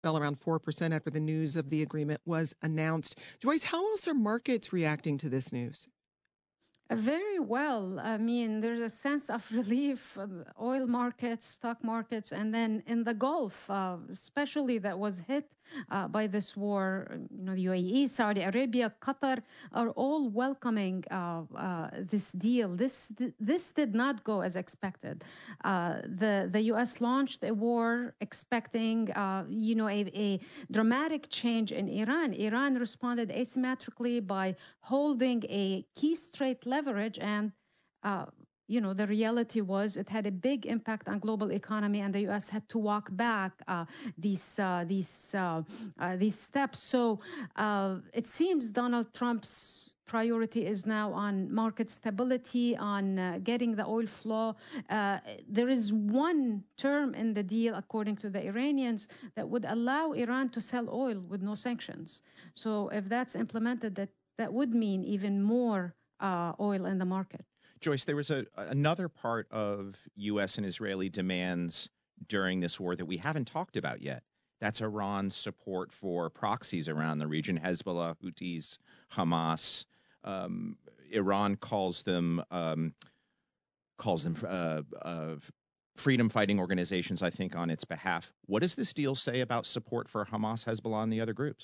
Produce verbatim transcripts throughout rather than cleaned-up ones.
Fell around four percent after the news of the agreement was announced. Joyce, how else are markets reacting to this news? Very well. I mean, there's a sense of relief, uh, oil markets, stock markets, and then in the Gulf, uh, especially that was hit uh, by this war. You know, the U A E, Saudi Arabia, Qatar are all welcoming uh, uh, this deal. This th- this did not go as expected. Uh, the the U S launched a war expecting, uh, you know, a, a dramatic change in Iran. Iran responded asymmetrically by holding a key strait leverage. And, uh, you know, the reality was it had a big impact on global economy, and the U S had to walk back uh, these uh, these uh, uh, these steps. So uh, it seems Donald Trump's priority is now on market stability, on uh, getting the oil flow. Uh, there is one term in the deal, according to the Iranians, that would allow Iran to sell oil with no sanctions. So if that's implemented, that that would mean even more Uh, oil in the market. Joyce, there was a another part of U S and Israeli demands during this war that we haven't talked about yet. That's Iran's support for proxies around the region, Hezbollah, Houthis, Hamas. Um, Iran calls them um, calls them uh, uh, freedom-fighting organizations, I think, on its behalf. What does this deal say about support for Hamas, Hezbollah, and the other groups?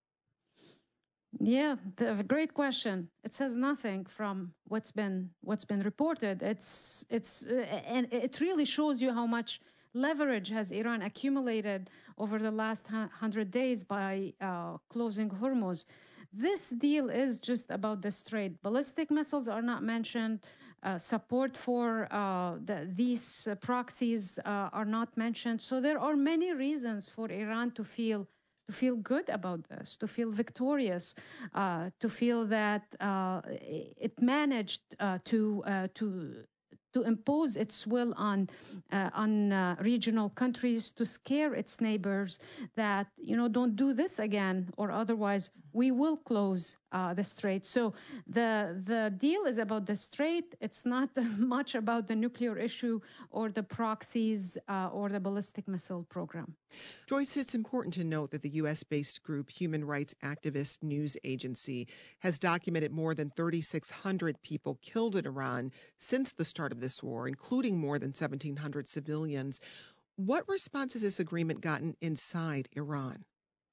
Yeah, the, great question. It says nothing from what's been what's been reported. It's it's uh, and it really shows you how much leverage has Iran accumulated over the last hundred days by uh, closing Hormuz. This deal is just about the strait. Ballistic missiles are not mentioned. Uh, support for uh, the, these uh, proxies uh, are not mentioned. So there are many reasons for Iran to feel to feel good about this, to feel victorious, uh, to feel that uh, it managed uh, to uh, to to impose its will on uh, on uh, regional countries, to scare its neighbors that, you know, don't do this again, or otherwise we will close uh, the strait. So the the deal is about the strait. It's not much about the nuclear issue or the proxies uh, or the ballistic missile program. Joyce, it's important to note that the U S-based group Human Rights Activist News Agency has documented more than thirty-six hundred people killed in Iran since the start of this war, including more than seventeen hundred civilians. What response has this agreement gotten inside Iran?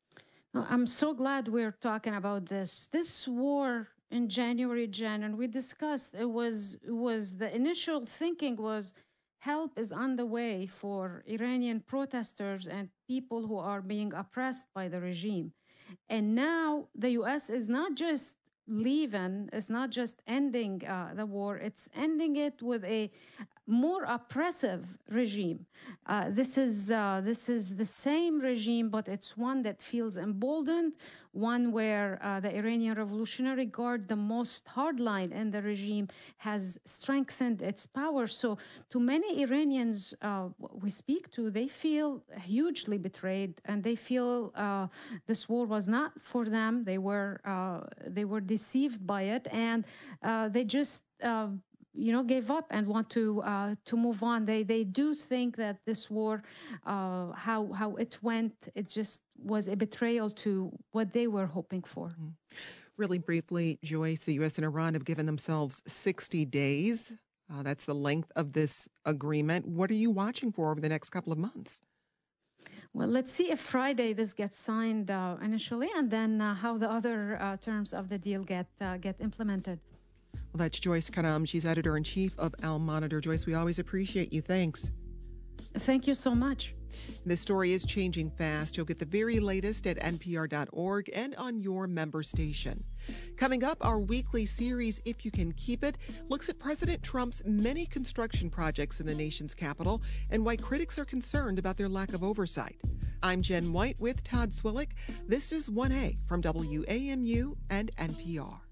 I'm so glad we're talking about this. This war in January, Jan, and we discussed it was it was the initial thinking was help is on the way for Iranian protesters and people who are being oppressed by the regime. And now the U S is not just leaving, it's not just ending uh, the war, it's ending it with a more oppressive regime. Uh, this is uh, this is the same regime, but it's one that feels emboldened, one where uh, the Iranian Revolutionary Guard, the most hardline in the regime, has strengthened its power. So to many Iranians uh, we speak to, they feel hugely betrayed, and they feel uh, this war was not for them. They were uh, they were deceived by it, and uh, they just uh, you know, gave up and want to uh, to move on. They they do think that this war, uh, how how it went, it just was a betrayal to what they were hoping for. Mm-hmm. Really briefly, Joyce, the U S and Iran have given themselves sixty days. Uh, that's the length of this agreement. What are you watching for over the next couple of months? Well, let's see if Friday this gets signed uh, initially, and then uh, how the other uh, terms of the deal get uh, get implemented. Well, that's Joyce Karam. She's editor-in-chief of Al-Monitor. Joyce, we always appreciate you. Thanks. Thank you so much. This story is changing fast. You'll get the very latest at N P R dot org and on your member station. Coming up, our weekly series, If You Can Keep It, looks at President Trump's many construction projects in the nation's capital and why critics are concerned about their lack of oversight. I'm Jen White with Todd Swillick. This is one A from W A M U and N P R.